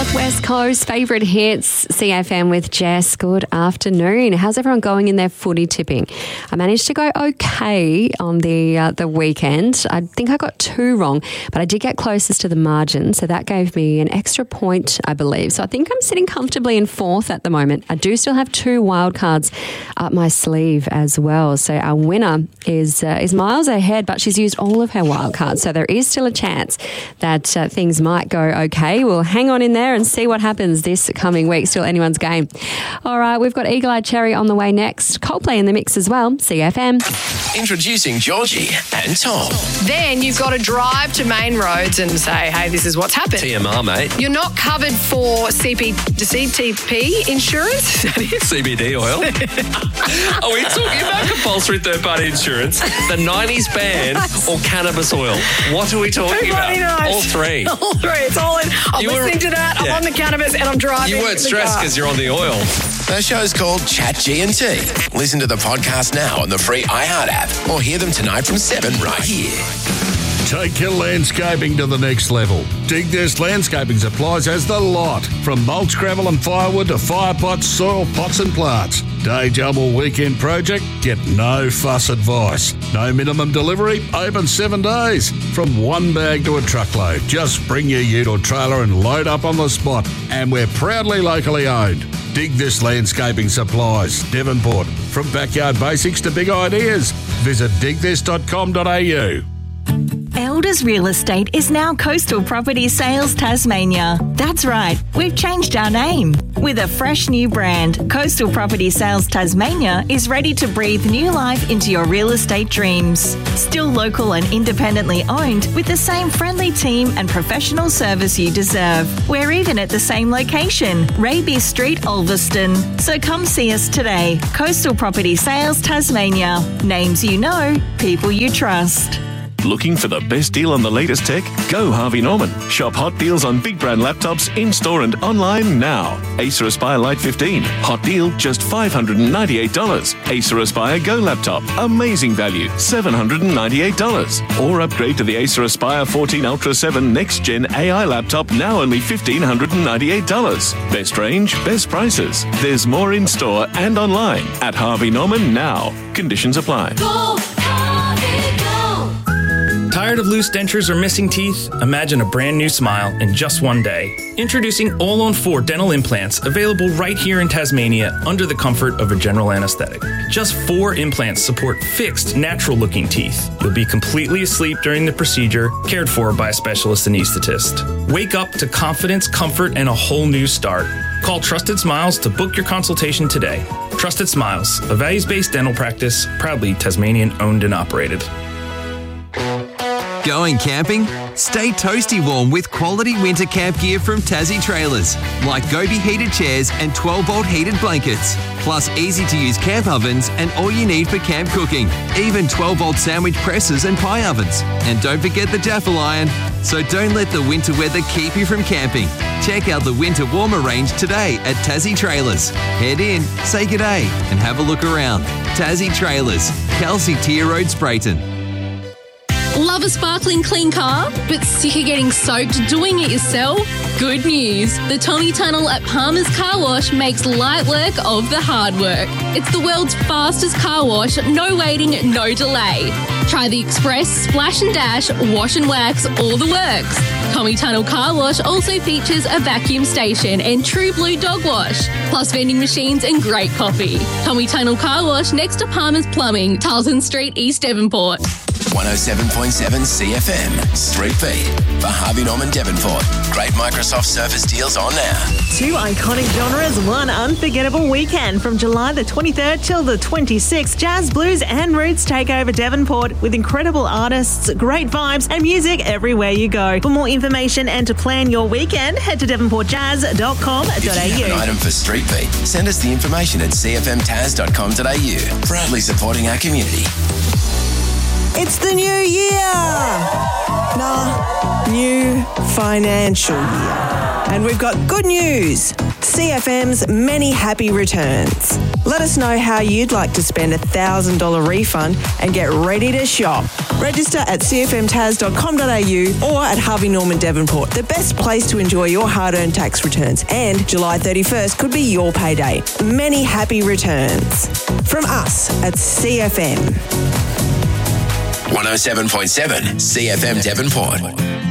North West Coast favourite hits, CFM with Jess. Good afternoon. How's everyone going in their footy tipping? I managed to go okay on the weekend. I think I got 2 wrong, but I did get closest to the margin, so that gave me an extra point, I believe. So I think I'm sitting comfortably in 4th at the moment. I do still have 2 wild cards up my sleeve as well. So our winner is miles ahead, but she's used all of her wild cards, so there is still a chance that things might go okay. We'll hang on in there and see what happens this coming week. Still anyone's game. All right, we've got Eagle Eye Cherry on the way next. Coldplay in the mix as well. CFM. Introducing Georgie and Tom. Then you've got to drive to Main Roads and say, hey, this is what's happened. TMR, mate. You're not covered for CTP insurance? CBD oil. Are we talking about compulsory third-party insurance, the 90s ban, or cannabis oil? What are we talking about? Knows. All three. All three. It's all in. I'm listening to that. I'm on the cannabis and I'm driving. You weren't stressed because you're on the oil. The show's called Chat G&T. Listen to the podcast now on the free iHeart app or hear them tonight from 7 right here. Take your landscaping to the next level. Dig This Landscaping Supplies has the lot. From mulch, gravel and firewood to fire pots, soil pots and plants. Day job or weekend project? Get no fuss advice. No minimum delivery, open 7 days. From 1 bag to a truckload. Just bring your ute or trailer and load up on the spot. And we're proudly locally owned. Dig This Landscaping Supplies, Devonport. From backyard basics to big ideas. Visit digthis.com.au. Elders Real Estate is now Coastal Property Sales Tasmania. That's right, we've changed our name. With a fresh new brand, Coastal Property Sales Tasmania is ready to breathe new life into your real estate dreams. Still local and independently owned with the same friendly team and professional service you deserve. We're even at the same location, Raby Street, Ulverston. So come see us today. Coastal Property Sales Tasmania. Names you know, people you trust. Looking for the best deal on the latest tech? Go Harvey Norman. Shop hot deals on big brand laptops in-store and online now. Acer Aspire Lite 15. Hot deal, just $598. Acer Aspire Go laptop. Amazing value, $798. Or upgrade to the Acer Aspire 14 Ultra 7 Next Gen AI laptop, now only $1,598. Best range, best prices. There's more in-store and online at Harvey Norman now. Conditions apply. Go Harvey, go! Tired of loose dentures or missing teeth? Imagine a brand new smile in just 1 day. Introducing All-on-4 dental implants, available right here in Tasmania under the comfort of a general anesthetic. Just 4 implants support fixed, natural-looking teeth. You'll be completely asleep during the procedure, cared for by a specialist anaesthetist. Wake up to confidence, comfort, and a whole new start. Call Trusted Smiles to book your consultation today. Trusted Smiles, a values-based dental practice, proudly Tasmanian-owned and operated. Going camping? Stay toasty warm with quality winter camp gear from Tassie Trailers, like Gobi heated chairs and 12-volt heated blankets, plus easy-to-use camp ovens and all you need for camp cooking, even 12-volt sandwich presses and pie ovens. And don't forget the Jaffle iron. So don't let the winter weather keep you from camping. Check out the winter warmer range today at Tassie Trailers. Head in, say g'day, and have a look around. Tassie Trailers, Kelsey Tier Road, Sprayton. Love a sparkling clean car, but sick of getting soaked doing it yourself? Good news. The Tommy Tunnel at Palmer's Car Wash makes light work of the hard work. It's the world's fastest car wash, no waiting, no delay. Try the Express, Splash and Dash, Wash and Wax, all the works. Tommy Tunnel Car Wash also features a vacuum station and True Blue Dog Wash, plus vending machines and great coffee. Tommy Tunnel Car Wash next to Palmer's Plumbing, Tarleton Street, East Devonport. 107.7 CFM, Street Beat for Harvey Norman Devonport. Great Microsoft Surface deals on now. 2 iconic genres, one unforgettable weekend. From July the 23rd till the 26th, jazz, blues and roots take over Devonport with incredible artists, great vibes and music everywhere you go. For more information and to plan your weekend, head to devonportjazz.com.au. If you have an item for Street Beat, send us the information at cfmtaz.com.au. Proudly supporting our community. It's the new year! New financial year. And And we've got good news. CFM's many happy returns. Let us know how you'd like to spend a $1,000 refund and get ready to shop. Register at cfmtas.com.au or at Harvey Norman Devonport, the best place to enjoy your hard-earned tax returns. And July 31st could be your payday. Many happy returns. From us at CFM. 107.7 CFM Devonport.